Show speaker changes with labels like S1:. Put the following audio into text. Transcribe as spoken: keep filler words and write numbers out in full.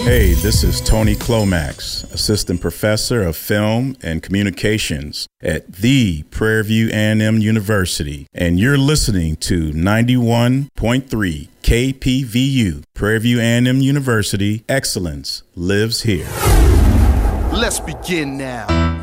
S1: Hey, this is Tony Clomax, Assistant Professor of Film and Communications at the Prairie View A and M University, and you're listening to ninety-one point three K P V U, Prairie View A and M University. Excellence lives here.
S2: Let's begin now.